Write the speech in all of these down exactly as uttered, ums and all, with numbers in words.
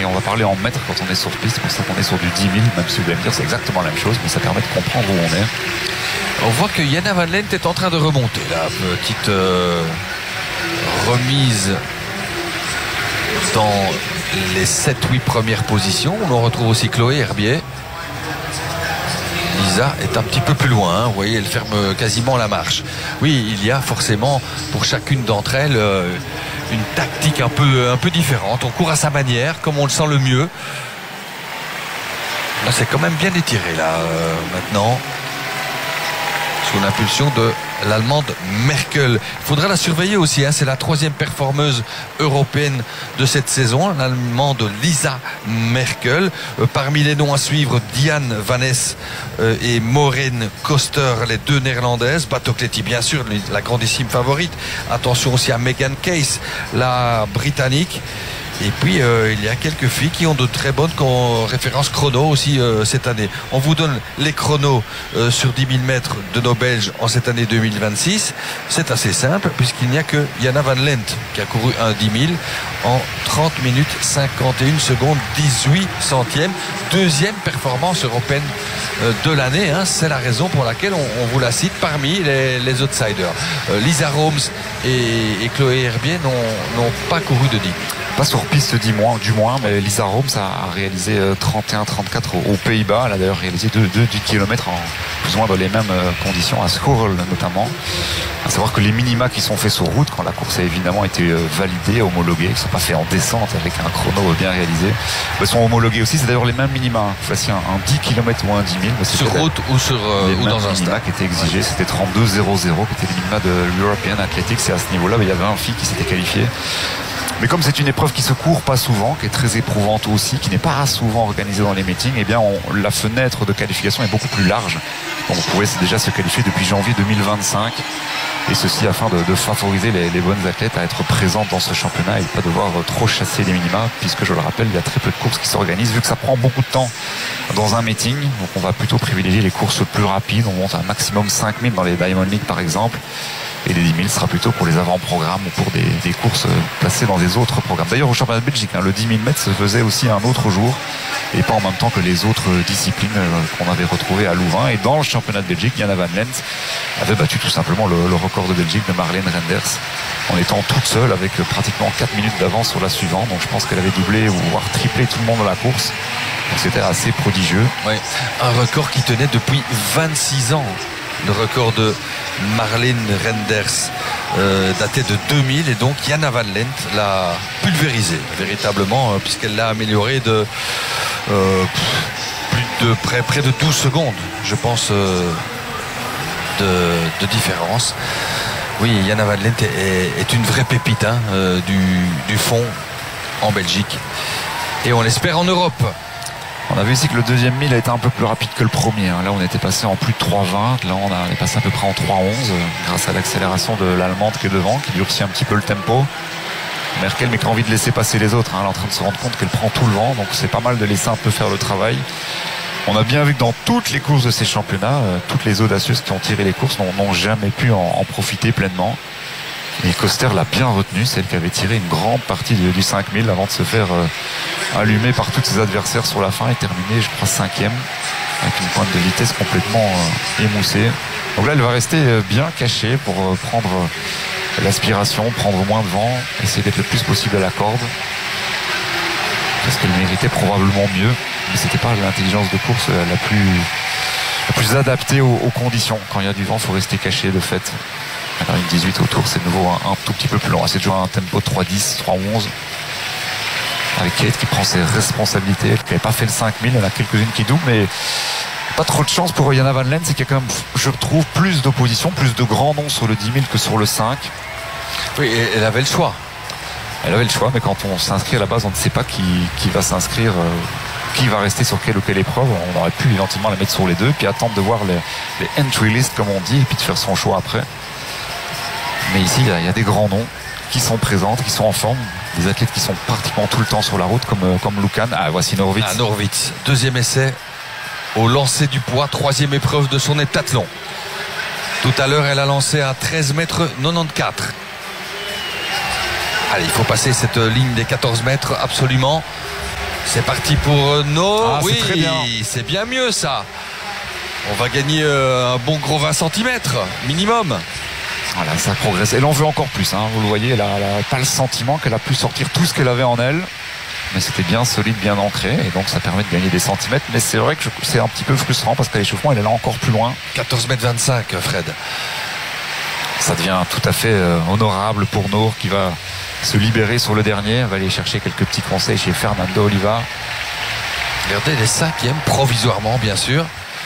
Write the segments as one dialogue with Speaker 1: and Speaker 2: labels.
Speaker 1: on va parler en mètres quand on est sur piste, c'est pour ça qu'on est sur du dix mille, même si vous allez me dire c'est exactement la même chose, mais ça permet de comprendre où on est.
Speaker 2: On voit que Jana Van Lent est en train de remonter. La petite euh, remise dans les sept huit premières positions. On retrouve aussi Chloé Herbier. Lisa est un petit peu plus loin, hein. Vous voyez, elle ferme quasiment la marche. Oui, il y a forcément pour chacune d'entre elles euh, une tactique un peu, un peu différente. On court à sa manière, comme on le sent le mieux. Là, c'est quand même bien étiré là euh, maintenant. Sous l'impulsion de l'Allemande Merkel. Il faudra la surveiller aussi, hein. C'est la troisième performeuse européenne de cette saison, l'Allemande Lisa Merkel. Euh, parmi les noms à suivre, Diane Van Ness euh, et Maureen Koster, les deux néerlandaises. Batocletti, bien sûr, la grandissime favorite. Attention aussi à Megan Case, la britannique. Et puis euh, il y a quelques filles qui ont de très bonnes références chrono aussi euh, cette année. On vous donne les chronos euh, sur dix mille mètres de nos Belges en cette année deux mille vingt-six. C'est assez simple puisqu'il n'y a que Jana Van Lent qui a couru un dix mille en trente minutes cinquante et une secondes dix-huit centièmes. Deuxième performance européenne euh, de l'année, hein. C'est la raison pour laquelle on, on vous la cite parmi les, les outsiders. Euh, Lisa Roms et, et Chloé Herbier n'ont, n'ont pas couru de dix.
Speaker 1: Pas sur piste du moins, du moins, mais Lisa Roms a réalisé trente et un trente-quatre aux Pays-Bas. Elle a d'ailleurs réalisé deux dix kilomètres en plus ou moins dans les mêmes conditions, à Schorl notamment. À savoir que les minima qui sont faits sur route, quand la course a évidemment été validée, homologuée, qui ne sont pas faits en descente avec un chrono bien réalisé, ils sont homologués aussi. C'est d'ailleurs les mêmes minima. Voici un, un dix kilomètres ou un dix mille.
Speaker 2: Sur route ou, sur, euh, ou dans un
Speaker 1: stade qui étaient exigés. C'était trente-deux zéro zéro qui était les minima de l'European Athletics. Et à ce niveau-là, il y avait un fille qui s'était qualifié. Mais comme c'est une épreuve qui se court pas souvent, qui est très éprouvante aussi, qui n'est pas souvent organisée dans les meetings, eh bien on, la fenêtre de qualification est beaucoup plus large. Donc on pouvait déjà se qualifier depuis janvier deux mille vingt-cinq. Et ceci afin de, de favoriser les, les bonnes athlètes à être présentes dans ce championnat et pas devoir trop chasser les minima, puisque je le rappelle, il y a très peu de courses qui s'organisent, vu que ça prend beaucoup de temps dans un meeting. Donc on va plutôt privilégier les courses plus rapides. On monte à un maximum cinq mille dans les Diamond League par exemple. Et les dix mille sera plutôt pour les avant-programmes ou pour des, des courses placées dans des autres programmes. D'ailleurs, au championnat de Belgique, hein, le dix mille mètres se faisait aussi un autre jour et pas en même temps que les autres disciplines euh, qu'on avait retrouvées à Louvain. Et dans le championnat de Belgique, Jana Van Lent avait battu tout simplement le, le record de Belgique de Marlene Renders en étant toute seule avec pratiquement quatre minutes d'avance sur la suivante. Donc je pense qu'elle avait doublé ou voire triplé tout le monde dans la course. Donc c'était assez prodigieux.
Speaker 2: Oui, un record qui tenait depuis vingt-six ans. Le record de Marlene Renders euh, datait de deux mille et donc Jana Van Lent l'a pulvérisé véritablement euh, puisqu'elle l'a amélioré de euh, plus de près, près de douze secondes je pense euh, de, de différence. Oui, Jana Van Lent est, est une vraie pépite hein, euh, du, du fond en Belgique et on l'espère en Europe.
Speaker 1: On a vu ici que le deuxième mille a été un peu plus rapide que le premier. Là, on était passé en plus de trois vingt. Là, on est passé à peu près en trois onze grâce à l'accélération de l'Allemande qui est devant, qui durcit un petit peu le tempo. Merkel, mais qui a envie de laisser passer les autres. Elle est en train de se rendre compte qu'elle prend tout le vent. Donc, c'est pas mal de laisser un peu faire le travail. On a bien vu que dans toutes les courses de ces championnats, toutes les audacieuses qui ont tiré les courses n'ont jamais pu en, en profiter pleinement. Et Koster l'a bien retenu, celle qui avait tiré une grande partie du, du cinq mille avant de se faire euh, allumer par tous ses adversaires sur la fin et terminer, je crois, cinquième avec une pointe de vitesse complètement euh, émoussée. Donc là, elle va rester euh, bien cachée pour euh, prendre euh, l'aspiration, prendre moins de vent, essayer d'être le plus possible à la corde. Parce qu'elle méritait probablement mieux, mais c'était pas l'intelligence de course euh, la plus la plus adaptée aux, aux conditions. Quand il y a du vent, il faut rester caché de fait. Alors une dix-huit autour, c'est de nouveau un, un tout petit peu plus long. C'est toujours un tempo de trois dix, trois onze. Avec Kate qui prend ses responsabilités. Elle n'avait pas fait le cinq mille, il y en a quelques-unes qui doublent, mais pas trop de chance pour Jana Van Lent. C'est qu'il y a quand même, je trouve, plus d'opposition, plus de grands noms sur le dix mille que sur le cinq.
Speaker 2: Oui, elle avait le choix.
Speaker 1: Elle avait le choix, mais quand on s'inscrit à la base, on ne sait pas qui, qui va s'inscrire. Euh, qui va rester sur quelle ou quelle épreuve. On aurait pu éventuellement la mettre sur les deux, puis attendre de voir les, les entry list, comme on dit, et puis de faire son choix après. Mais ici, il y, a, il y a des grands noms qui sont présents, qui sont en forme. Des athlètes qui sont pratiquement tout le temps sur la route, comme, comme Lucan. Ah, voici Norwitz.
Speaker 2: Ah, Norwitz. Deuxième essai au lancer du poids. Troisième épreuve de son heptathlon. Tout à l'heure, elle a lancé à treize mètres quatre-vingt-quatorze. Allez, il faut passer cette ligne des quatorze mètres absolument. C'est parti pour No.
Speaker 1: Ah,
Speaker 2: oui,
Speaker 1: c'est très bien.
Speaker 2: C'est bien mieux ça. On va gagner euh, un bon gros vingt centimètres minimum.
Speaker 1: Voilà, ça progresse. Elle en veut encore plus, hein. Vous le voyez, elle n'a pas le sentiment qu'elle a pu sortir tout ce qu'elle avait en elle. Mais c'était bien solide, bien ancré, et donc ça permet de gagner des centimètres. Mais c'est vrai que je- c'est un petit peu frustrant parce qu'à l'échauffement, elle est là encore plus loin.
Speaker 2: quatorze mètres vingt-cinq, Fred.
Speaker 1: Ça devient tout à fait euh, honorable pour Nour qui va se libérer sur le dernier. Elle va aller chercher quelques petits conseils chez Fernando Oliva.
Speaker 2: Regardez les cinquièmes, provisoirement bien sûr,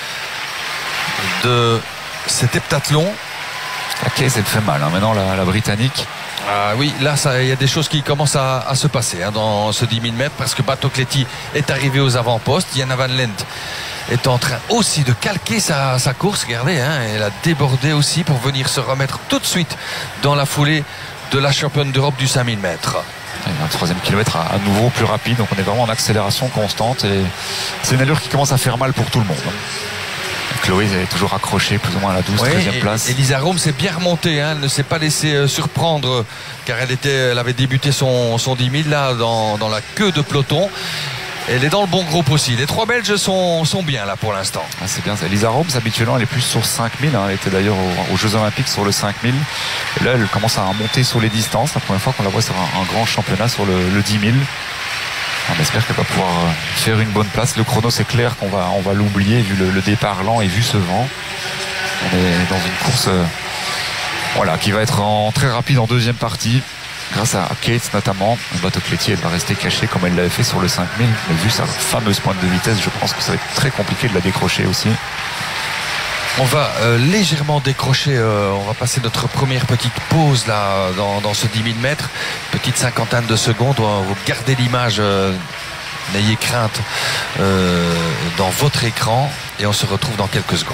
Speaker 2: de cet heptathlon.
Speaker 1: La caisse, elle fait mal, hein. Maintenant la, la Britannique.
Speaker 2: Ah oui, là il y a des choses qui commencent à, à se passer hein, dans ce dix mille mètres, parce que Batocletti est arrivé aux avant-postes. Jana Van Lent est en train aussi de calquer sa, sa course. Regardez, hein, elle a débordé aussi pour venir se remettre tout de suite dans la foulée de la championne d'Europe du cinq mille mètres.
Speaker 1: Et un troisième kilomètre à, à nouveau plus rapide, donc on est vraiment en accélération constante et c'est une allure qui commence à faire mal pour tout le monde. Chloé est toujours accrochée plus ou moins à la douze, treizième
Speaker 2: et,
Speaker 1: place.
Speaker 2: Elisa Rome s'est bien remontée, hein, elle ne s'est pas laissée euh, surprendre car elle, était, elle avait débuté son, son dix mille là dans, dans la queue de peloton. Elle est dans le bon groupe aussi. Les trois Belges sont, sont bien là pour l'instant.
Speaker 1: Ah, c'est bien ça. Elisa Rome, habituellement, elle est plus sur cinq mille. Hein. Elle était d'ailleurs aux, aux Jeux Olympiques sur le cinq mille. Et là, elle commence à monter sur les distances. La première fois qu'on la voit sur un, un grand championnat sur le, le dix mille. On espère qu'elle va pouvoir faire une bonne place. Le chrono, c'est clair qu'on va, on va l'oublier vu le, le départ lent et vu ce vent. On est dans une course euh, voilà, qui va être en, très rapide en deuxième partie. Grâce à Kate notamment, Batocletti, elle va rester cachée comme elle l'avait fait sur le cinq mille. Mais vu sa fameuse pointe de vitesse, je pense que ça va être très compliqué de la décrocher aussi.
Speaker 2: On va euh, légèrement décrocher, euh, on va passer notre première petite pause là dans, dans ce dix mille mètres. Petite cinquantaine de secondes, vous gardez l'image, euh, n'ayez crainte euh, dans votre écran et on se retrouve dans quelques secondes.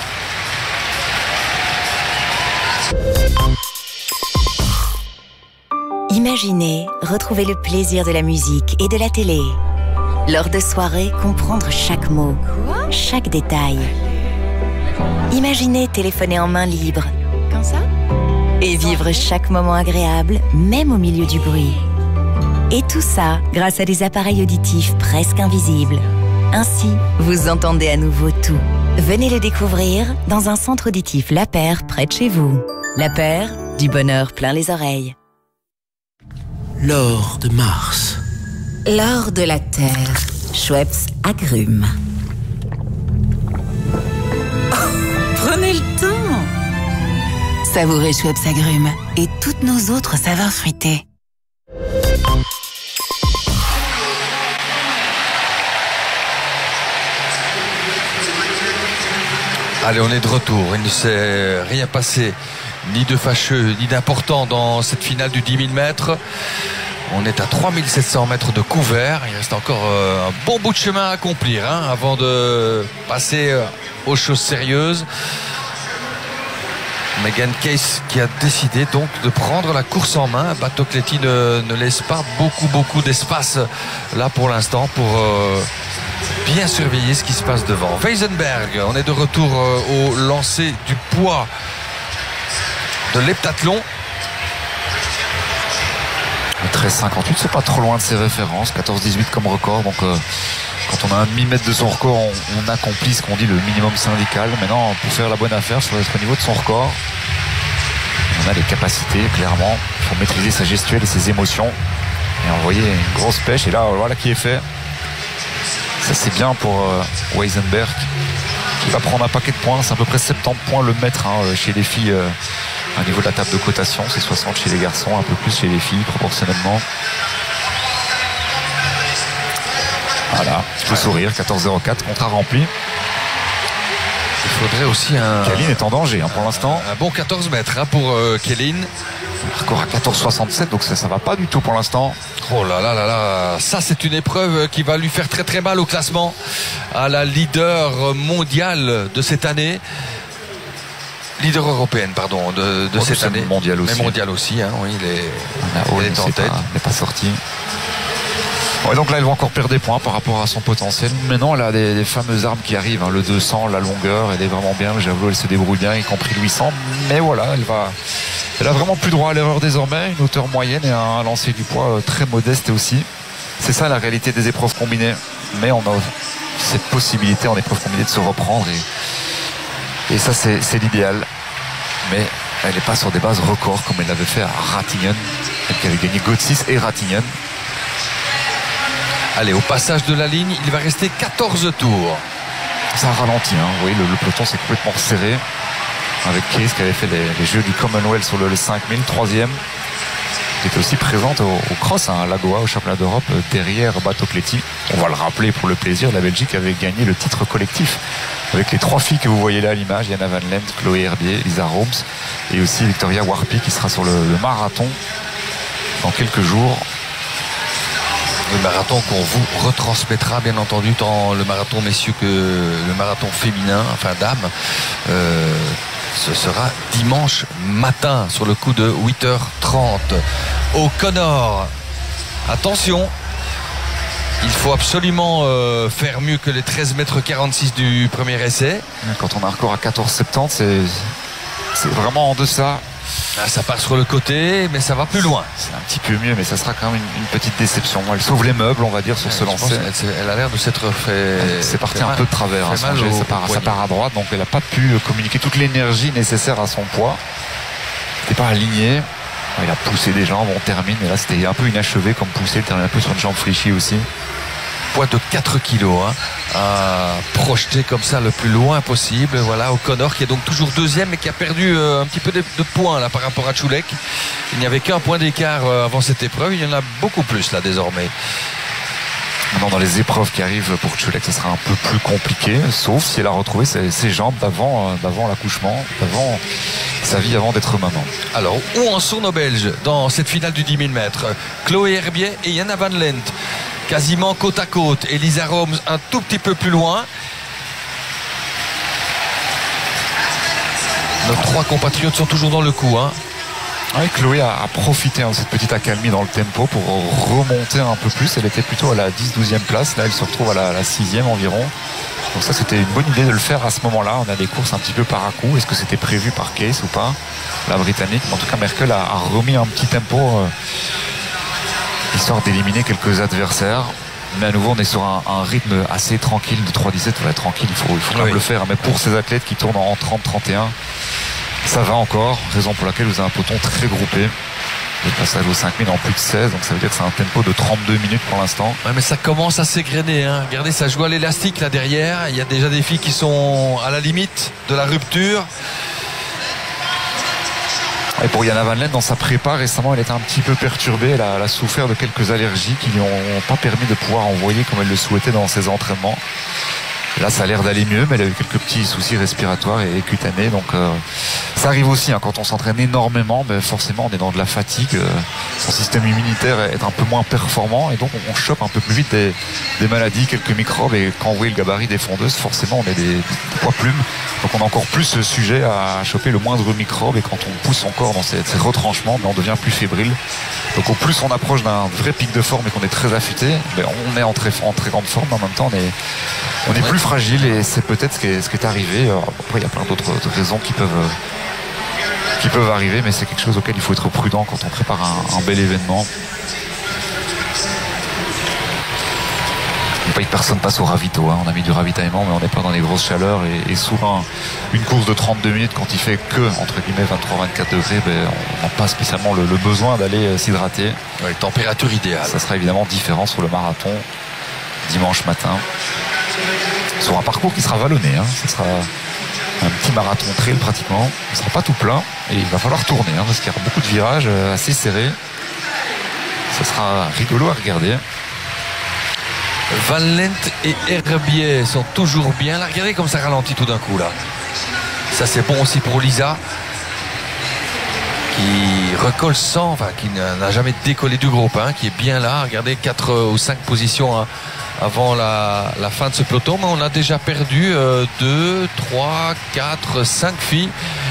Speaker 3: Imaginez retrouver le plaisir de la musique et de la télé. Lors de soirées, comprendre chaque mot, chaque détail. Imaginez téléphoner en main libre.
Speaker 4: Comme ça ?
Speaker 3: Et vivre chaque moment agréable, même au milieu du bruit. Et tout ça grâce à des appareils auditifs presque invisibles. Ainsi, vous entendez à nouveau tout. Venez le découvrir dans un centre auditif La Paire près de chez vous. La Paire, du bonheur plein les oreilles.
Speaker 5: L'or de Mars.
Speaker 3: L'or de la Terre, Schweppes agrumes.
Speaker 4: Prenez le temps.
Speaker 3: Savourez Schweppes agrumes et toutes nos autres saveurs fruitées.
Speaker 2: Allez, on est de retour. Il ne s'est rien passé, ni de fâcheux, ni d'important dans cette finale du dix mille mètres. On est à trois mille sept cents mètres de couvert. Il reste encore euh, un bon bout de chemin à accomplir hein, avant de passer euh, aux choses sérieuses. Megan Case qui a décidé donc de prendre la course en main. Batocletti ne, ne laisse pas beaucoup beaucoup d'espace là pour l'instant pour euh, bien surveiller ce qui se passe devant. Weisenberg, on est de retour euh, au lancer du poids de l'heptathlon.
Speaker 1: treize cinquante-huit, c'est pas trop loin de ses références. quatorze dix-huit comme record. Donc euh, quand on a un demi-mètre de son record, on, on accomplit ce qu'on dit le minimum syndical. Maintenant, pour faire la bonne affaire, il faut être au niveau de son record. On a les capacités, clairement. Il faut maîtriser sa gestuelle et ses émotions. Et envoyer une grosse pêche. Et là, voilà qui est fait. Ça, c'est bien pour euh, Weisenberg, qui va prendre un paquet de points. C'est à peu près soixante-dix points le mètre hein, chez les filles. Euh, au niveau de la table de cotation, c'est soixante chez les garçons, un peu plus chez les filles, proportionnellement. Voilà, je peux sourire, quatorze zéro quatre, contrat rempli.
Speaker 2: Il faudrait aussi un...
Speaker 1: Kéline est en danger hein, pour l'instant.
Speaker 2: Un bon quatorze mètres hein, pour euh, Kéline.
Speaker 1: Record à quatorze soixante-sept, donc ça, ça va pas du tout pour l'instant.
Speaker 2: Oh là là là là, ça c'est une épreuve qui va lui faire très très mal au classement, à la leader mondiale de cette année. Leader européenne, pardon, de, de
Speaker 1: Oh,
Speaker 2: cette
Speaker 1: c'est
Speaker 2: année.
Speaker 1: mondial aussi.
Speaker 2: Mais mondial aussi, hein, oui, il est,
Speaker 1: Oh,
Speaker 2: il est en tête.
Speaker 1: Elle n'est pas sortie. Ouais, donc là, elle va encore perdre des points par rapport à son potentiel. Mais non, elle a des, des fameuses armes qui arrivent. Hein, le deux cents, la longueur, elle est vraiment bien. J'avoue, elle se débrouille bien, y compris le huit cents. Mais voilà, elle va, elle a vraiment plus droit à l'erreur désormais. Une hauteur moyenne et un lancer du poids très modeste aussi. c'est ça la réalité des épreuves combinées. Mais on a cette possibilité en épreuve combinée de se reprendre. Et, et ça, c'est, c'est l'idéal. Mais elle n'est pas sur des bases records comme elle l'avait fait à Ratingen. Elle qui avait gagné Götzis et Ratingen.
Speaker 2: Allez, au passage de la ligne, il va rester quatorze tours.
Speaker 1: Ça a ralenti, hein. Vous voyez, le, le peloton s'est complètement resserré. Avec Case qui avait fait les, les Jeux du Commonwealth sur le, le cinq mille, troisième. Qui était aussi présente au, au cross, hein, à Lagoa, au championnat d'Europe, derrière Batocletti. On va le rappeler pour le plaisir, la Belgique avait gagné le titre collectif. Avec les trois filles que vous voyez là à l'image, Jana Van Lent, Chloé Herbier, Lisa Roms et aussi Victoria Warpy qui sera sur le, le marathon dans quelques jours.
Speaker 2: Le marathon qu'on vous retransmettra bien entendu, tant le marathon messieurs que le marathon féminin, enfin dames. Euh, ce sera dimanche matin sur le coup de huit heures trente. Au Connor, attention, il faut absolument euh, faire mieux que les treize mètres quarante-six du premier essai.
Speaker 1: Quand on a un record à quatorze soixante-dix, c'est, c'est vraiment en deçà.
Speaker 2: Ah, ça part sur le côté, mais ça va plus loin.
Speaker 1: C'est un petit peu mieux, mais ça sera quand même une, une petite déception. Elle sauve les meubles, on va dire, sur
Speaker 2: ouais,
Speaker 1: ce lancer.
Speaker 2: Elle, elle a l'air de s'être fait.
Speaker 1: C'est parti un mal, peu de travers. Hein,
Speaker 2: mal
Speaker 1: jet,
Speaker 2: au,
Speaker 1: ça, part,
Speaker 2: au
Speaker 1: ça part à droite, donc elle n'a pas pu communiquer toute l'énergie nécessaire à son poids. C'était pas aligné. Il a poussé des jambes, on termine. Et là, c'était un peu inachevé comme poussé. Il termine un peu sur une jambe fléchie aussi.
Speaker 2: Poids de quatre kilos, hein, à projeter comme ça le plus loin possible. Voilà, O'Connor qui est donc toujours deuxième mais qui a perdu euh, un petit peu de, de points là par rapport à Čulek. Il n'y avait qu'un point d'écart euh, avant cette épreuve, il y en a beaucoup plus là désormais.
Speaker 1: Maintenant, dans les épreuves qui arrivent pour Čulek, ça sera un peu plus compliqué, sauf si elle a retrouvé ses, ses jambes d'avant, euh, d'avant l'accouchement, d'avant sa vie avant d'être maman.
Speaker 2: Alors, où en sont nos Belges dans cette finale du dix mille mètres? Chloé Herbier et Jana Van Lent. Quasiment côte à côte. Elisa Roms un tout petit peu plus loin. Nos trois compatriotes sont toujours dans le coup. Hein.
Speaker 1: Oui, Chloé a, a profité de hein, cette petite accalmie dans le tempo pour remonter un peu plus. Elle était plutôt à la dix douzième place. Là, elle se retrouve à la, la sixième environ. Donc ça, c'était une bonne idée de le faire à ce moment-là. On a des courses un petit peu par à coup. Est-ce que c'était prévu par Case ou pas, la Britannique? En tout cas, Merkel a, a remis un petit tempo. Euh, histoire d'éliminer quelques adversaires, mais à nouveau on est sur un, un rythme assez tranquille de trois dix-sept. Ouais, tranquille, il faut, il faut quand même oui. le faire, mais pour ces athlètes qui tournent en trente trente et un, ça va encore, raison pour laquelle vous avez un peloton très groupé. Le passage au cinq mille en plus de seize, donc ça veut dire que c'est un tempo de trente-deux minutes pour l'instant.
Speaker 2: Ouais, mais ça commence à s'égrener, hein. Regardez, ça joue à l'élastique là derrière, il y a déjà des filles qui sont à la limite de la rupture.
Speaker 1: Et pour Jana Van Lent, dans sa prépa récemment, elle était un petit peu perturbée. Elle a, elle a souffert de quelques allergies qui lui ont pas permis de pouvoir envoyer comme elle le souhaitait dans ses entraînements. Là, ça a l'air d'aller mieux, mais elle a eu quelques petits soucis respiratoires et cutanés. Donc, euh, ça arrive aussi. Hein, quand on s'entraîne énormément, ben, forcément, on est dans de la fatigue. Euh, son système immunitaire est un peu moins performant. Et donc, on, on chope un peu plus vite des, des maladies, quelques microbes. Et quand vous voyez le gabarit des fondeuses, forcément, on est des, des poids plumes. Donc, on a encore plus sujet à choper le moindre microbe. Et quand on pousse encore dans ces, ces retranchements, ben, on devient plus fébrile. Donc, au plus on approche d'un vrai pic de forme et qu'on est très affûté, ben, on est en très, en très grande forme. Mais en même temps, on est, on est plus fragile et c'est peut-être ce qui est, ce qui est arrivé. Alors, après, il y a plein d'autres raisons qui peuvent, qui peuvent arriver, mais c'est quelque chose auquel il faut être prudent quand on prépare un, un bel événement. Il ne faut pas que personne passe au ravito. Hein. On a mis du ravitaillement, mais on n'est pas dans les grosses chaleurs. Et, et souvent, une course de trente-deux minutes, quand il fait que, entre guillemets, vingt-trois à vingt-quatre degrés, ben, on n'a pas spécialement le, le besoin d'aller euh, s'hydrater.
Speaker 2: Ouais, température idéale.
Speaker 1: Ça sera évidemment différent sur le marathon dimanche matin. Sur un parcours qui sera vallonné. Hein. Ce sera un petit marathon trail pratiquement. Il ne sera pas tout plein et il va falloir tourner hein, parce qu'il y aura beaucoup de virages euh, assez serrés. Ce sera rigolo à regarder.
Speaker 2: Van Lent et Herbier sont toujours bien. Là, regardez comme ça ralentit tout d'un coup là. Ça c'est bon aussi pour Lisa qui recolle sans, enfin qui n'a jamais décollé du groupe, hein, qui est bien là. Regardez quatre ou cinq positions hein, avant la, la fin de ce peloton, mais on a déjà perdu euh, deux, trois, quatre, cinq filles.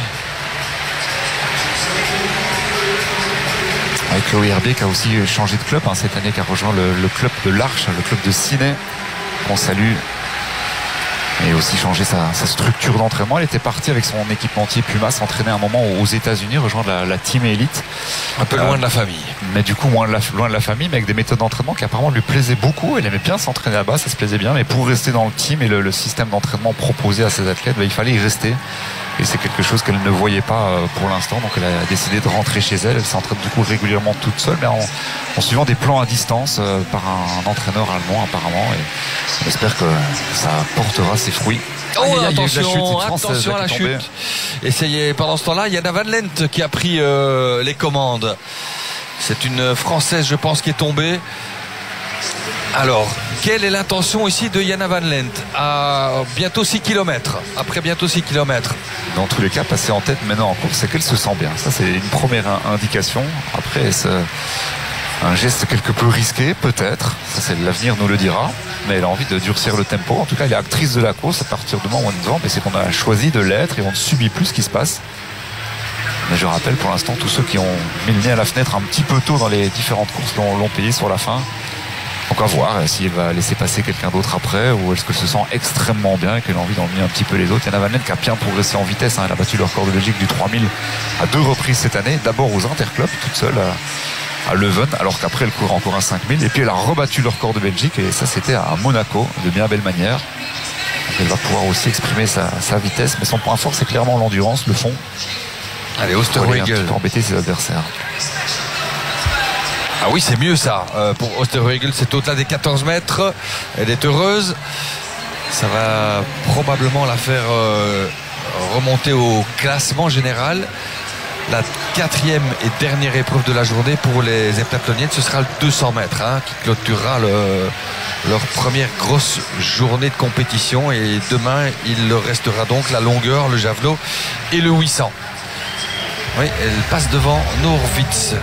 Speaker 1: Avec Chloé Herbier qui a aussi changé de club hein, cette année, qui a rejoint le, le club de l'Arche, le club de Ciné, qu'on salue. et aussi changer sa, sa structure d'entraînement. Elle était partie avec son équipementier Puma s'entraîner un moment aux États-Unis, rejoindre la, la team élite.
Speaker 2: Un peu loin euh, de la famille.
Speaker 1: Mais du coup, loin de la, loin de la famille, mais avec des méthodes d'entraînement qui apparemment lui plaisaient beaucoup. Elle aimait bien s'entraîner là-bas, ça se plaisait bien. Mais pour rester dans le team et le, le système d'entraînement proposé à ses athlètes, ben, il fallait y rester. Et c'est quelque chose qu'elle ne voyait pas pour l'instant. Donc elle a décidé de rentrer chez elle. Elle s'entraîne du coup régulièrement toute seule, mais en, en suivant des plans à distance euh, par un, un entraîneur allemand apparemment. Et on espère que ça portera ses fruits.
Speaker 2: Oh,
Speaker 1: aïe, aïe,
Speaker 2: attention,
Speaker 1: aïe, la chute,
Speaker 2: attention à la chute. Essayez pendant ce temps-là, il y a Van Lent qui a pris euh, les commandes. C'est une Française, je pense, qui est tombée. Alors, quelle est l'intention ici de Jana Van Lent à bientôt six kilomètres, après bientôt six kilomètres?
Speaker 1: Dans tous les cas, passer en tête maintenant en course, c'est qu'elle se sent bien. Ça, c'est une première indication. Après, c'est un geste quelque peu risqué, peut-être. Ça, c'est l'avenir nous le dira. Mais elle a envie de durcir le tempo. En tout cas, elle est actrice de la course à partir du moment où on est devant. Mais c'est qu'on a choisi de l'être et on ne subit plus ce qui se passe. Mais je rappelle, pour l'instant, tous ceux qui ont mis le nez à la fenêtre un petit peu tôt dans les différentes courses l'ont, l'ont payé sur la fin. Donc à voir s'il va laisser passer quelqu'un d'autre après ou est-ce qu'elle se sent extrêmement bien et qu'elle a envie d'emmener un petit peu les autres. Jana Van Lent qui a bien progressé en vitesse, hein. Elle a battu le record de Belgique du trois mille à deux reprises cette année, d'abord aux interclubs toute seule à, à Leuven, alors qu'après elle court encore un cinq mille et puis elle a rebattu le record de Belgique et ça c'était à Monaco de bien belle manière. Donc elle va pouvoir aussi exprimer sa, sa vitesse, mais son point fort c'est clairement l'endurance, le fond.
Speaker 2: Allez, Oosterwegel
Speaker 1: pour embêter ses adversaires.
Speaker 2: Ah oui, c'est mieux ça. Euh, pour Oosterwegel, c'est au-delà des quatorze mètres. Elle est heureuse. Ça va probablement la faire euh, remonter au classement général. La quatrième et dernière épreuve de la journée pour les heptathloniennes, ce sera le deux cents mètres hein, qui clôturera le, leur première grosse journée de compétition. Et demain, il leur restera donc la longueur, le javelot et le huit cents. Oui, elle passe devant Norwitz.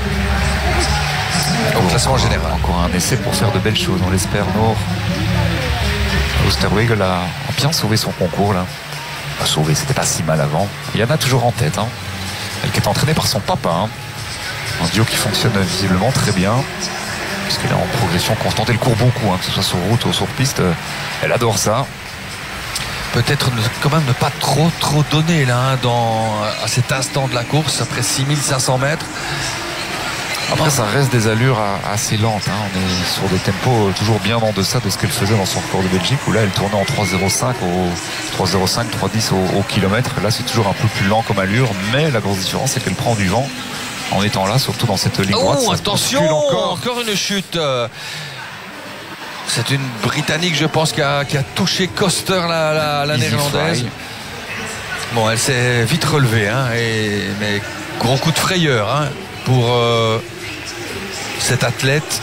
Speaker 2: Au classement général.
Speaker 1: Encore un essai pour faire de belles choses, on l'espère. Nord Oosterwegel a bien sauvé son concours là. Pas sauvé, c'était pas si mal avant. Il y en a toujours en tête. Hein. Elle qui est entraînée par son papa. Hein. Un duo qui fonctionne visiblement très bien. Puisqu'elle est en progression constante. Elle court beaucoup, hein, que ce soit sur route ou sur piste. Elle adore ça.
Speaker 2: Peut-être ne, quand même ne pas trop trop donner là hein, dans, à cet instant de la course après six mille cinq cents mètres.
Speaker 1: Après ça reste des allures assez lentes hein. On est sur des tempos toujours bien en deçà de ce qu'elle faisait dans son record de Belgique où là elle tournait en trois zéro cinq au trois zéro cinq, trois dix au, au kilomètre. Là c'est toujours un peu plus lent comme allure, mais la grosse différence c'est qu'elle prend du vent en étant là, surtout dans cette ligne droite.
Speaker 2: Oh attention, encore. encore une chute. C'est une Britannique je pense qui a, qui a touché Koster la, la, la néerlandaise. Bon elle s'est vite relevée hein, et, mais gros coup de frayeur hein, pour euh, cet athlète.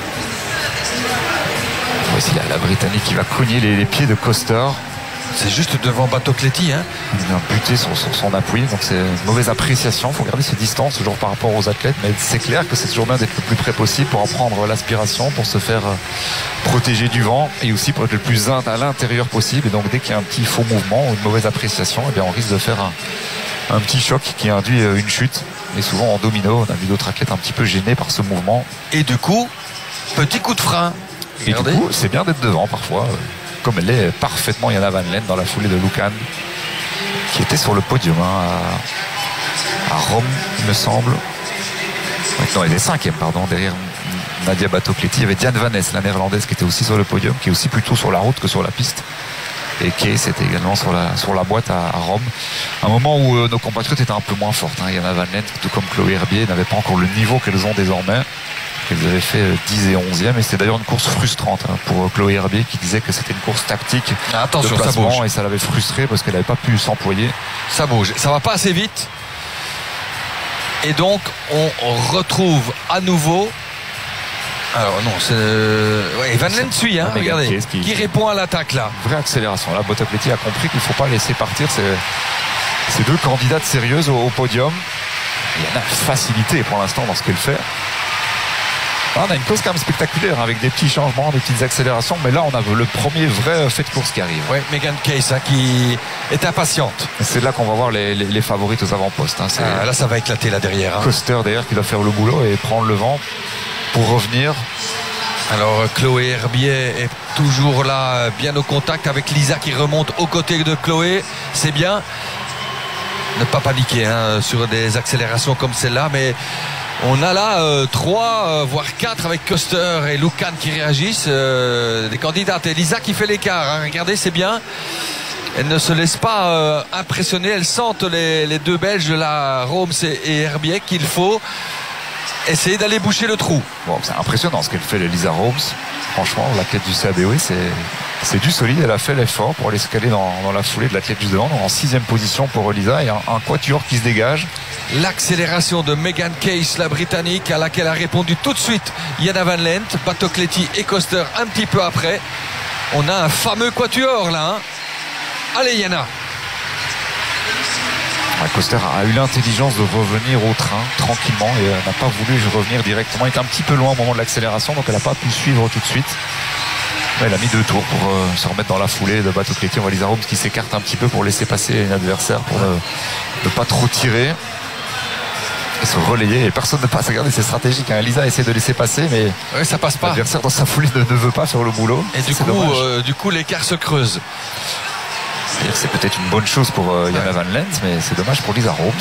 Speaker 1: Voici la, la Britannique qui va cogner les, les pieds de Koster.
Speaker 2: C'est juste devant Batocletti hein.
Speaker 1: Il vient buter sur, sur son appui, donc c'est une mauvaise appréciation. Il faut garder ses distances toujours par rapport aux athlètes, mais c'est clair que c'est toujours bien d'être le plus près possible pour en prendre l'aspiration, pour se faire protéger du vent et aussi pour être le plus à l'intérieur possible. Et donc dès qu'il y a un petit faux mouvement ou une mauvaise appréciation, eh bien on risque de faire un, un petit choc qui induit une chute. Et souvent en domino, on a vu d'autres athlètes un petit peu gênés par ce mouvement.
Speaker 2: Et du coup, petit coup de frein.
Speaker 1: Et Regardez. Du coup, c'est bien d'être devant parfois. Comme elle est parfaitement Jana Van Lent dans la foulée de Lucan qui était sur le podium hein, à, à Rome il me semble. Non, elle est cinquième pardon derrière Nadia Batocletti. Il y avait Diane Van Ness la néerlandaise qui était aussi sur le podium, qui est aussi plutôt sur la route que sur la piste, et qui c'était également sur la, sur la boîte à, à Rome, un moment où euh, nos compatriotes étaient un peu moins fortes hein. Jana Van Lent tout comme Chloé Herbier n'avaient pas encore le niveau qu'elles ont désormais. Qu'elles avaient fait dix et onzième, et c'est d'ailleurs une course frustrante hein, pour Chloé Herbier qui disait que c'était une course tactique.
Speaker 2: Attention,
Speaker 1: de placement,
Speaker 2: ça bouge.
Speaker 1: Et ça l'avait frustrée parce qu'elle n'avait pas pu s'employer.
Speaker 2: Ça bouge, ça va pas assez vite. Et donc on retrouve à nouveau. Alors non, c'est ouais, Van Lent suit, hein, regardez, qui, qui répond à l'attaque là.
Speaker 1: Vraie accélération. Là, Batocletti a compris qu'il ne faut pas laisser partir ces, ces deux candidates sérieuses au, au podium. Il y en a facilité pour l'instant dans ce qu'elle fait. Là, on a une course quand même spectaculaire hein, avec des petits changements, des petites accélérations, mais là on a le premier vrai fait de course qui arrive.
Speaker 2: Oui, Megan Case hein, qui est impatiente.
Speaker 1: C'est là qu'on va voir les, les, les favorites aux avant-postes. Hein.
Speaker 2: Ah, là ça va éclater là derrière. Hein.
Speaker 1: Koster derrière qui doit faire le boulot et prendre le vent pour revenir.
Speaker 2: Alors Chloé Herbier est toujours là, bien au contact avec Lisa qui remonte aux côtés de Chloé. C'est bien. Ne pas paniquer hein, sur des accélérations comme celle-là, mais on a là euh, trois, euh, voire quatre avec Koster et Lucan qui réagissent. Euh, des candidates. Et Lisa qui fait l'écart. Hein. Regardez, c'est bien. Elle ne se laisse pas euh, impressionner. Elle sente les, les deux Belges, là, Roms et, et Herbier, qu'il faut essayer d'aller boucher le trou.
Speaker 1: Bon, c'est impressionnant ce qu'elle fait, Lisa Roms. Franchement, l'athlète du C A B O, c'est, c'est du solide. Elle a fait l'effort pour aller se caler dans, dans la foulée de l'athlète juste devant. Donc en sixième position pour Lisa et un, un quatuor qui se dégage.
Speaker 2: L'accélération de Megan Case, la Britannique, à laquelle a répondu tout de suite Jana Van Lent, Batocletti et Koster un petit peu après. On a un fameux quatuor là. Hein. Allez Jana.
Speaker 1: Koster a eu l'intelligence de revenir au train tranquillement et n'a pas voulu revenir directement. Il était un petit peu loin au moment de l'accélération, donc elle n'a pas pu suivre tout de suite. Elle a mis deux tours pour euh, se remettre dans la foulée de Batocletti. On voit Lisa Roms qui s'écarte un petit peu pour laisser passer une adversaire pour ne, ne pas trop tirer et se relayer. Et personne ne passe. Regardez, c'est stratégique. Hein. Lisa essaie de laisser passer, mais
Speaker 2: ouais, ça passe pas.
Speaker 1: L'adversaire dans sa foulée ne, ne veut pas faire le boulot.
Speaker 2: Et du coup, euh, du coup, l'écart se creuse.
Speaker 1: C'est peut-être une bonne chose pour euh, Jana Van Lent, mais c'est dommage pour Lisa Roms.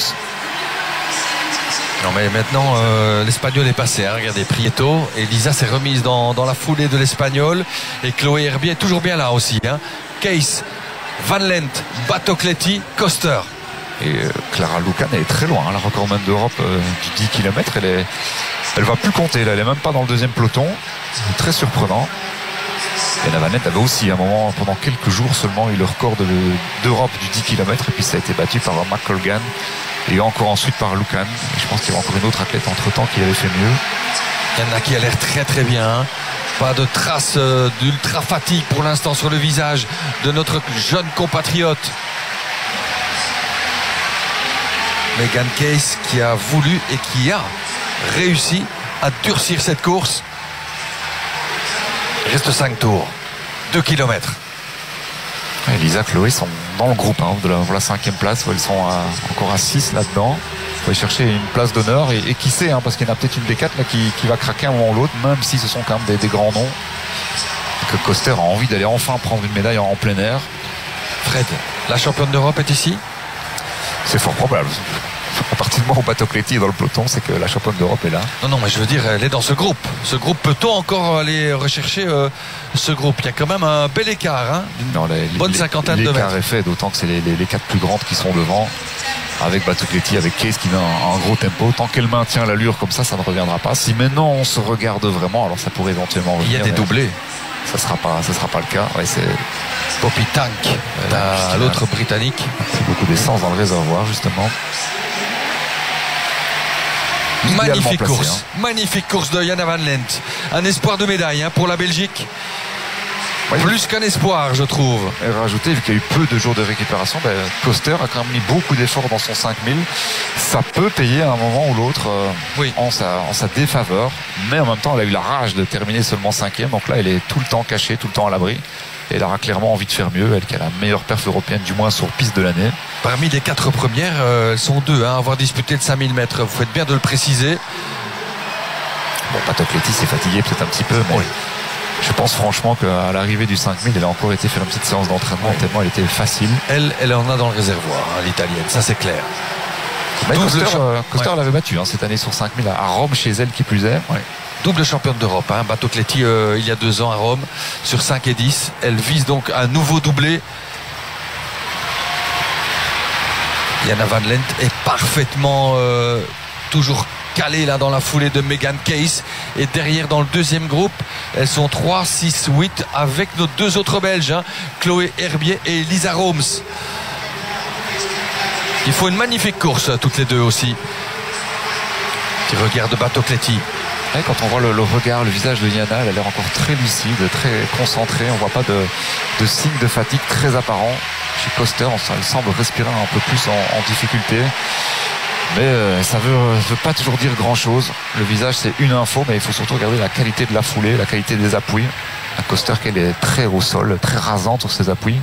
Speaker 2: Non mais maintenant euh, l'Espagnol est passé, hein. Regardez Prieto et Lisa s'est remise dans, dans la foulée de l'Espagnol et Chloé Herbier est toujours bien là aussi. Hein. Case, Van Lent, Batocletti, Koster.
Speaker 1: Et euh, Clara Lucan est très loin, hein, la recordman d'Europe euh, du dix kilomètres. Elle est, elle va plus compter, là. Elle est même pas dans le deuxième peloton. C'est très surprenant. Jana Van Lent avait aussi à un moment, pendant quelques jours seulement, eu le record de, d'Europe du dix kilomètres et puis ça a été battu par McColgan et encore ensuite par Lucan. Et je pense qu'il y avait encore une autre athlète entre temps qui avait fait mieux.
Speaker 2: Il y en a qui a l'air très très bien. Hein. Pas de traces euh, d'ultra fatigue pour l'instant sur le visage de notre jeune compatriote. Megan Case qui a voulu et qui a réussi à durcir cette course. Il reste cinq tours, deux kilomètres.
Speaker 1: Et Lisa, Chloé sont dans le groupe hein, de la, pour la cinquième place où elles sont à, encore à six là-dedans. Il faut aller chercher une place d'honneur et, et qui sait hein, parce qu'il y en a peut-être une des quatre là, qui, qui va craquer un moment ou l'autre, même si ce sont quand même des, des grands noms. Et que Koster a envie d'aller enfin prendre une médaille en, en plein air.
Speaker 2: Fred, la championne d'Europe est ici?
Speaker 1: C'est fort probable. À partir du moment où Batocletti est dans le peloton, c'est que la championne d'Europe est là.
Speaker 2: Non, non, mais je veux dire, elle est dans ce groupe. Ce groupe, peut-on encore aller rechercher euh, ce groupe? Il y a quand même un bel écart, hein,
Speaker 1: non, les,
Speaker 2: bonne
Speaker 1: les,
Speaker 2: cinquantaine de mètres.
Speaker 1: L'écart est fait, d'autant que c'est les, les, les quatre plus grandes qui sont devant, avec Batocletti, avec Case qui met un, un gros tempo. Tant qu'elle maintient l'allure comme ça, ça ne reviendra pas. Si maintenant on se regarde vraiment, alors ça pourrait éventuellement revenir.
Speaker 2: Il y a des doublés.
Speaker 1: Ça ne sera pas, ça sera pas le cas. Ouais, c'est
Speaker 2: Poppy Tank, la, l'autre britannique.
Speaker 1: C'est beaucoup d'essence dans le réservoir, justement.
Speaker 2: Magnifique
Speaker 1: placé,
Speaker 2: course,
Speaker 1: hein.
Speaker 2: magnifique course de Jana Van Lent. Un espoir de médaille hein, pour la Belgique. Ouais, plus qu'un espoir, je trouve.
Speaker 1: Et rajouter, vu qu'il y a eu peu de jours de récupération, ben, Koster a quand même mis beaucoup d'efforts dans son cinq mille. Ça peut payer à un moment ou l'autre euh,
Speaker 2: oui.
Speaker 1: en, sa, en sa défaveur. Mais en même temps, elle a eu la rage de terminer seulement cinquième. Donc là, elle est tout le temps cachée, tout le temps à l'abri. Et elle aura clairement envie de faire mieux. Elle qui a la meilleure perf européenne, du moins sur piste de l'année.
Speaker 2: Parmi les quatre premières, euh, elles sont deux hein, à avoir disputé le cinq mille mètres. Vous faites bien de le préciser.
Speaker 1: Bon, Batocletti s'est fatigué peut-être un petit peu, mais oui. Je pense franchement qu'à l'arrivée du cinq mille, elle a encore été faire une petite séance d'entraînement oui. tellement elle était facile.
Speaker 2: Elle, elle en a dans le réservoir, hein, l'italienne, ça c'est clair.
Speaker 1: Mais Koster, euh, Koster ouais. l'avait battue hein, cette année sur cinq mille à Rome chez elle qui plus est.
Speaker 2: Ouais. Double championne d'Europe, hein, Batocletti euh, il y a deux ans à Rome sur cinq et dix. Elle vise donc un nouveau doublé. Jana Van Lent est parfaitement euh, toujours calée là dans la foulée de Megan Case. Et derrière dans le deuxième groupe, elles sont trois, six, huit avec nos deux autres Belges, hein, Chloé Herbier et Lisa Roms. Il faut une magnifique course toutes les deux aussi. Qui regarde Batocletti.
Speaker 1: Et quand on voit le, le regard, le visage de Jana, elle a l'air encore très lucide, très concentrée. On ne voit pas de, de signes de fatigue très apparents. Chez Koster, elle semble respirer un peu plus en, en difficulté. Mais euh, ça ne veut, veut pas toujours dire grand-chose. Le visage, c'est une info, mais il faut surtout regarder la qualité de la foulée, la qualité des appuis. À Koster, qu'elle est très au sol, très rasante sur ses appuis.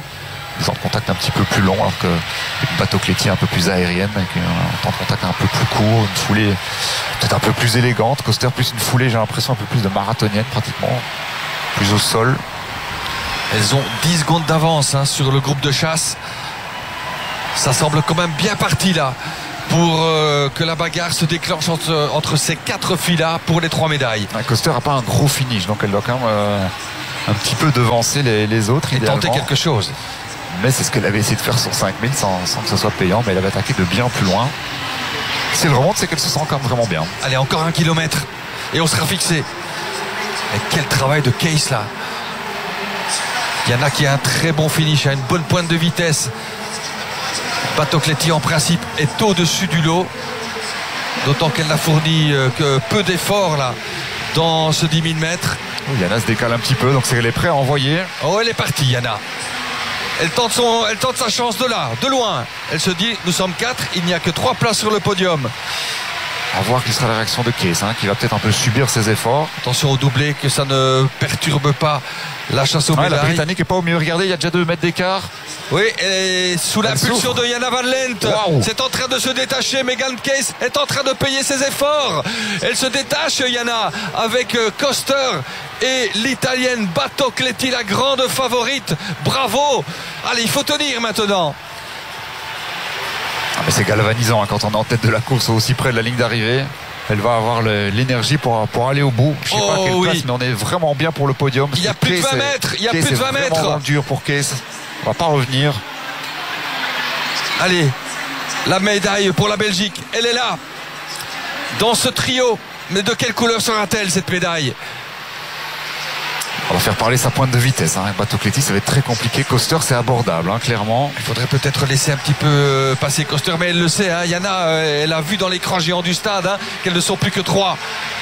Speaker 1: des temps de contact un petit peu plus longs, alors que une Batocletti un peu plus aérienne, avec un temps de contact un peu plus court, une foulée peut-être un peu plus élégante. Koster plus une foulée, j'ai l'impression un peu plus de marathonienne pratiquement, plus au sol.
Speaker 2: Elles ont dix secondes d'avance hein, sur le groupe de chasse. Ça semble quand même bien parti là pour euh, que la bagarre se déclenche entre, entre ces quatre filles-là pour les trois médailles.
Speaker 1: Ouais, Koster n'a pas un gros finish, donc elle doit quand même euh, un petit peu devancer les, les autres.
Speaker 2: Et tenter quelque chose.
Speaker 1: Mais c'est ce qu'elle avait essayé de faire sur cinq mille sans, sans que ce soit payant, mais elle avait attaqué de bien plus loin. Si elle remonte, c'est qu'elle se sent quand même vraiment bien.
Speaker 2: Allez, encore un kilomètre et on sera fixé. Et quel travail de Case là. Il y en a qui a un très bon finish, a une bonne pointe de vitesse. Batocletti en principe est au-dessus du lot, d'autant qu'elle n'a fourni que peu d'efforts là dans ce dix mille mètres.
Speaker 1: Oh, Yana se décale un petit peu, donc c'est qu'elle est prête à envoyer.
Speaker 2: Oh, elle est partie, Yana. Elle tente, son, elle tente sa chance de là, de loin. Elle se dit, nous sommes quatre, il n'y a que trois places sur le podium.
Speaker 1: À voir qui sera la réaction de Case, hein, qui va peut-être un peu subir ses efforts.
Speaker 2: Attention au doublé, que ça ne perturbe pas la chasse aux
Speaker 1: ouais,
Speaker 2: médailles.
Speaker 1: La Britannique n'est pas au mieux. Regardez, il y a déjà deux mètres d'écart.
Speaker 2: Oui, et sous l'impulsion de Jana Van Lent, wow. C'est en train de se détacher. Megan Case est en train de payer ses efforts. Elle se détache, Jana, avec Koster et l'Italienne Batocletti, la grande favorite. Bravo. Allez, il faut tenir maintenant.
Speaker 1: Ah, mais c'est galvanisant hein, quand on est en tête de la course aussi près de la ligne d'arrivée. Elle va avoir l'énergie pour, pour aller au bout. Je ne sais
Speaker 2: oh,
Speaker 1: pas à quelle
Speaker 2: oui.
Speaker 1: place, mais on est vraiment bien pour le podium.
Speaker 2: Il y a plus de vingt mètres. Il y a plus de vingt mètres.
Speaker 1: C'est vraiment dur pour Case. On va pas revenir.
Speaker 2: Allez, la médaille pour la Belgique. Elle est là. Dans ce trio. Mais de quelle couleur sera-t-elle cette médaille?
Speaker 1: On va faire parler sa pointe de vitesse. Hein. Batocletti, ça va être très compliqué. Koster, c'est abordable, hein, clairement.
Speaker 2: Il faudrait peut-être laisser un petit peu passer Koster, mais elle le sait. Hein. Yana, elle a vu dans l'écran géant du stade hein, qu'elles ne sont plus que trois.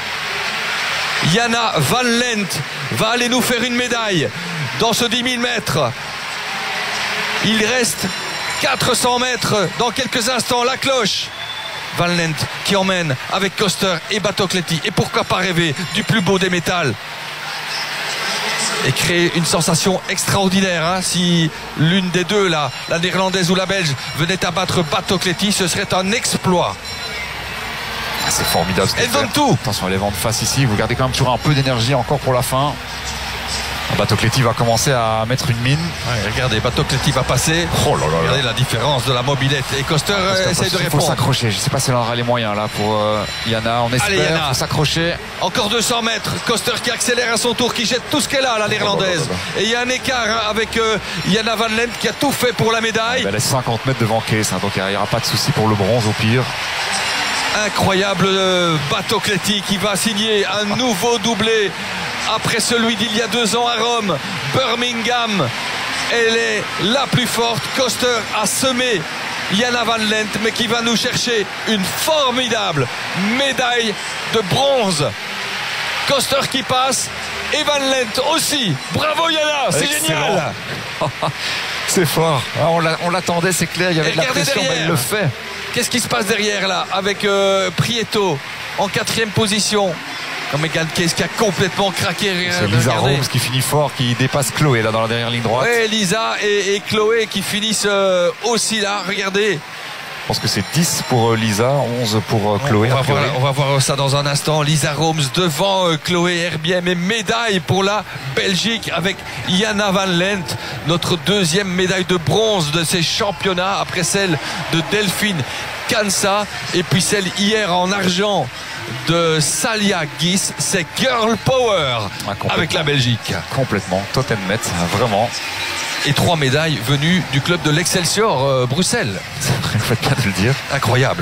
Speaker 2: Jana Van Lent va aller nous faire une médaille dans ce dix mille mètres. Il reste quatre cents mètres dans quelques instants. La cloche. Van Lent qui emmène avec Koster et Batocletti. Et pourquoi pas rêver du plus beau des métals et créer une sensation extraordinaire hein. Si l'une des deux là, la néerlandaise ou la belge, venait à battre Batocletti, ce serait un exploit.
Speaker 1: Ah, c'est formidable.
Speaker 2: Elle donne tout.
Speaker 1: Attention, elle est vent de face ici. Vous gardez quand même toujours un peu d'énergie encore pour la fin. Batocletti va commencer à mettre une mine.
Speaker 2: Ouais, regardez, Batocletti va passer.
Speaker 1: Oh là là.
Speaker 2: Regardez la différence de la mobilette. Et Koster euh, essaye de répondre.
Speaker 1: Il faut s'accrocher. Je ne sais pas si elle aura les moyens là pour euh, Jana. On espère. Il faut s'accrocher.
Speaker 2: Encore deux cents mètres. Koster qui accélère à son tour, qui jette tout ce qu'elle a, la néerlandaise. Oh là là là. Et il y a un écart hein, avec euh, Jana Van Lent qui a tout fait pour la médaille.
Speaker 1: Elle est cinquante mètres devant Case, hein, donc il n'y aura pas de souci pour le bronze au pire.
Speaker 2: Incroyable euh, Batocletti qui va signer un nouveau doublé après celui d'il y a deux ans à Rome, Birmingham. Elle est la plus forte. Koster a semé Jana Van Lent, mais qui va nous chercher une formidable médaille de bronze. Koster qui passe et Van Lent aussi. Bravo Jana, c'est génial.
Speaker 1: C'est fort. On l'attendait, c'est clair. Il y avait de la pression, mais elle le fait.
Speaker 2: Qu'est-ce qui se passe derrière là avec euh, Prieto en quatrième position? Comme Megan Case qui a complètement craqué.
Speaker 1: C'est Lisa Holmes qui finit fort, qui dépasse Chloé là dans la dernière ligne droite.
Speaker 2: Oui, Lisa et, et Chloé qui finissent euh, aussi là. Regardez.
Speaker 1: Je pense que c'est dix pour Lisa, onze pour Chloé.
Speaker 2: On va, voir, on va voir ça dans un instant. Lisa Holmes devant Chloé Herbiem et médaille pour la Belgique avec Jana Van Lent, notre deuxième médaille de bronze de ces championnats après celle de Delphine Kansa et puis celle hier en argent de Salia Gis. C'est Girl Power ah, avec la Belgique.
Speaker 1: Complètement, Tottenmet, vraiment.
Speaker 2: Et trois médailles venues du club de l'Excelsior euh, Bruxelles.
Speaker 1: Vous faites bien de le dire.
Speaker 2: Incroyable.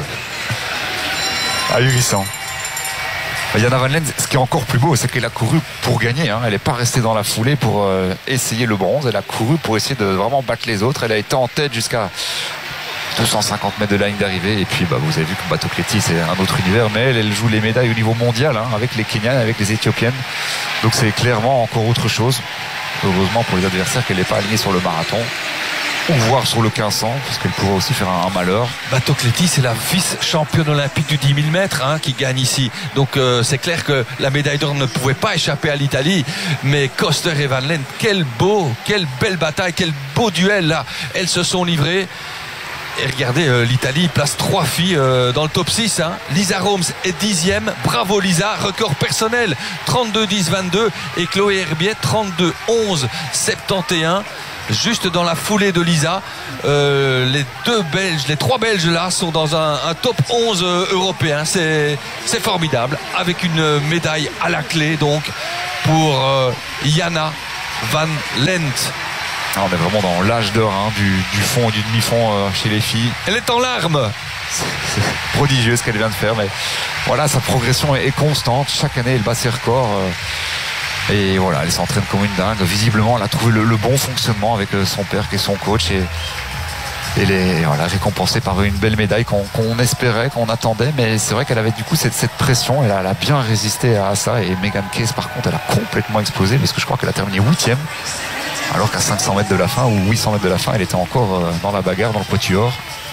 Speaker 1: Ahurissant. Jana Van Lent, ce qui est encore plus beau, c'est qu'elle a couru pour gagner. Hein. Elle n'est pas restée dans la foulée pour euh, essayer le bronze. Elle a couru pour essayer de vraiment battre les autres. Elle a été en tête jusqu'à deux cent cinquante mètres de la ligne d'arrivée. Et puis bah, vous avez vu que Batocletti, c'est un autre univers. Mais elle, elle joue les médailles au niveau mondial hein, avec les Kenyanes, avec les Éthiopiennes. Donc c'est clairement encore autre chose. Heureusement pour les adversaires qu'elle n'est pas alignée sur le marathon. ou voire sur le quinze cents, parce qu'elle pourrait aussi faire un, un malheur.
Speaker 2: Batocletti, c'est la vice-championne olympique du dix mille mètres hein, qui gagne ici. Donc euh, c'est clair que la médaille d'or ne pouvait pas échapper à l'Italie. Mais Koster et Van Lent, quel beau, quelle belle bataille, quel beau duel là. Elles se sont livrées. Et regardez, euh, l'Italie place trois filles euh, dans le top six. Hein. Lisa Roms est dixième. Bravo Lisa, record personnel trente-deux dix vingt-deux. Et Chloé Herbiet trente-deux onze soixante et onze. Juste dans la foulée de Lisa, euh, les deux Belges, les trois Belges là sont dans un, un top onze euh, européen. C'est, c'est formidable. Avec une médaille à la clé donc pour euh, Jana Van Lent.
Speaker 1: On est vraiment dans l'âge d'or hein, du, du fond et du demi-fond euh, chez les filles.
Speaker 2: Elle est en larmes.
Speaker 1: C'est, c'est prodigieux ce qu'elle vient de faire, mais voilà, sa progression est, est constante. Chaque année, elle bat ses records. Euh, et voilà, elle s'entraîne comme une dingue. Visiblement, elle a trouvé le, le bon fonctionnement avec euh, son père qui est son coach. Et elle est voilà, récompensée par une belle médaille qu'on, qu'on espérait, qu'on attendait. Mais c'est vrai qu'elle avait du coup cette, cette pression. Elle a, elle a bien résisté à ça. Et Megan Case, par contre, elle a complètement explosé parce que je crois qu'elle a terminé huitième. Alors qu'à cinq cents mètres de la fin ou huit cents mètres de la fin, elle était encore dans la bagarre, dans le quatuor.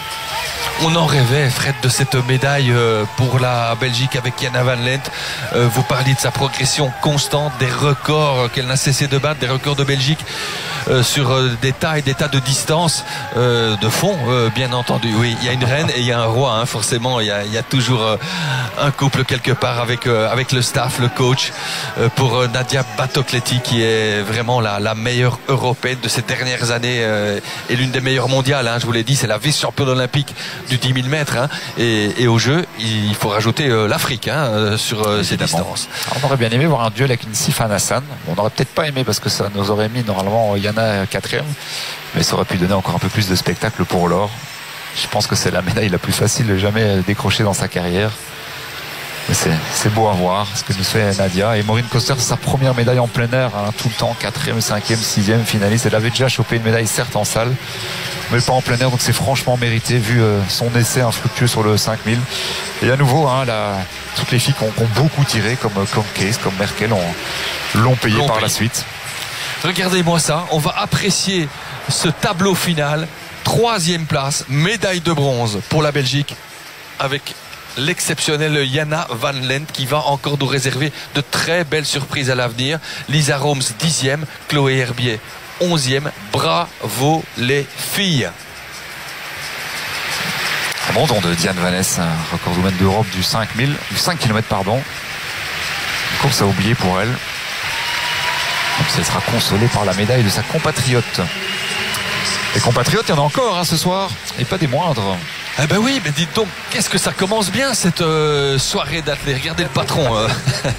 Speaker 2: On en rêvait, Fred, de cette médaille pour la Belgique avec Jana Van Lent. Vous parliez de sa progression constante, des records qu'elle n'a cessé de battre, des records de Belgique sur des tas et des tas de distances de fond, bien entendu. Oui, il y a une reine et il y a un roi, hein, forcément. Il y a, il y a toujours un couple quelque part avec, avec le staff, le coach, pour Nadia Batocletti, qui est vraiment la, la meilleure européenne de ces dernières années et l'une des meilleures mondiales. Hein, je vous l'ai dit, c'est la vice-championne olympique du dix mille mètres hein, et, et au jeu il faut rajouter euh, l'Afrique hein, sur euh, ces distances.
Speaker 1: Alors, on aurait bien aimé voir un duel avec une Sifan Hassan. On n'aurait peut-être pas aimé parce que ça nous aurait mis normalement Jana quatrième, mais ça aurait pu donner encore un peu plus de spectacle pour l'or. Je pense que c'est la médaille la plus facile jamais décrochée dans sa carrière. Mais c'est, c'est beau à voir ce que nous fait Nadia. Et Maureen Koster, c'est sa première médaille en plein air, hein, tout le temps, quatrième, cinquième, sixième finaliste. Elle avait déjà chopé une médaille, certes en salle, mais pas en plein air, donc c'est franchement mérité vu euh, son essai infructueux sur le cinq mille. Et à nouveau, hein, la, toutes les filles qui ont, qui ont beaucoup tiré, comme, comme Case, comme Merkel, ont, l'ont payé l'ont par payé. La suite.
Speaker 2: Regardez-moi ça, on va apprécier ce tableau final. Troisième place, médaille de bronze pour la Belgique, avec l'exceptionnelle Jana Van Lent qui va encore nous réserver de très belles surprises à l'avenir. Lisa Roms dixième, Chloé Herbiet onzième. Bravo les filles.
Speaker 1: Abandon de Diane Vaness, record domaine d'Europe du cinq mille, du cinq kilomètres pardon. Une course à oublier pour elle. Donc elle sera consolée par la médaille de sa compatriote. Les compatriotes, il y en a encore hein, ce soir, et pas des moindres.
Speaker 2: Eh ben oui, mais dites donc, qu'est-ce que ça commence bien cette euh, soirée d'athlètes. Regardez le patron, euh,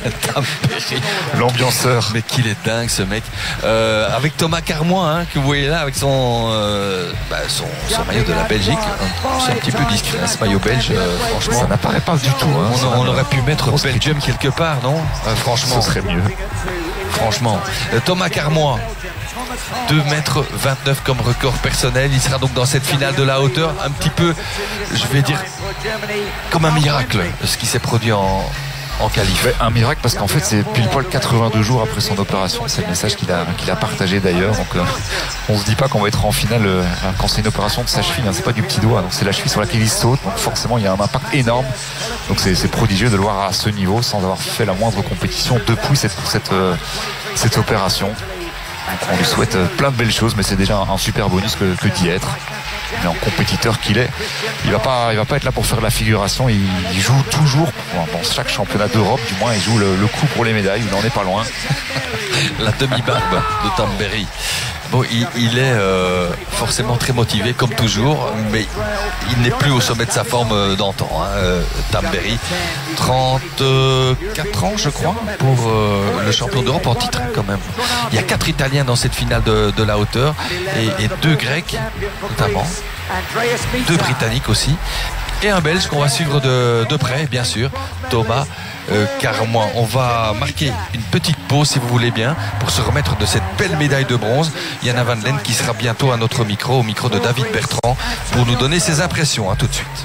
Speaker 1: l'ambianceur.
Speaker 2: Mais qu'il est dingue ce mec. Euh, avec Thomas Carmois, hein, que vous voyez là, avec son, euh, bah, son, son maillot de la Belgique. C'est un petit peu discret, hein, ce maillot belge. Euh, franchement,
Speaker 1: ça n'apparaît pas du tout. Hein,
Speaker 2: on, on aurait pu mettre Belgium quelque part, non euh, Franchement,
Speaker 1: ce serait mieux.
Speaker 2: Franchement, euh, Thomas Carmois. deux mètres vingt-neuf comme record personnel. Il sera donc dans cette finale de la hauteur. Un petit peu, je vais dire, comme un miracle, ce qui s'est produit en, en qualif.
Speaker 1: Un miracle parce qu'en fait c'est pile poil quatre-vingt-deux jours après son opération. C'est le message qu'il a, qu'il a partagé d'ailleurs. Donc euh, on se dit pas qu'on va être en finale euh, quand c'est une opération de sa cheville. Hein, c'est pas du petit doigt. Donc c'est la cheville sur laquelle il saute. Donc forcément il y a un impact énorme. Donc c'est, c'est prodigieux de le voir à ce niveau sans avoir fait la moindre compétition depuis cette, cette, euh, cette opération. On lui souhaite plein de belles choses, mais c'est déjà un super bonus que, que d'y être. Mais en compétiteur qu'il est, il va pas, il va pas être là pour faire la figuration. Il, il joue toujours, dans chaque championnat d'Europe, du moins, il joue le, le coup pour les médailles. Il n'en est pas loin.
Speaker 2: La demi-barbe de Tamberi. Bon, il, il est euh, forcément très motivé, comme toujours, mais il n'est plus au sommet de sa forme d'antan. Hein, euh, Tamberi, trente-quatre ans, je crois, pour euh, le champion d'Europe en titre, quand même. Il y a quatre Italiens dans cette finale de, de la hauteur et, et deux Grecs, notamment, deux Britanniques aussi, et un Belge qu'on va suivre de, de près, bien sûr, Thomas Euh, Carmois. On va marquer une petite pause si vous voulez bien pour se remettre de cette belle médaille de bronze. Jana Van Lent qui sera bientôt à notre micro, au micro de David Bertrand, pour nous donner ses impressions. À tout de suite.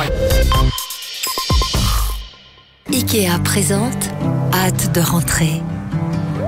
Speaker 3: IKEA présente Hâte de rentrer.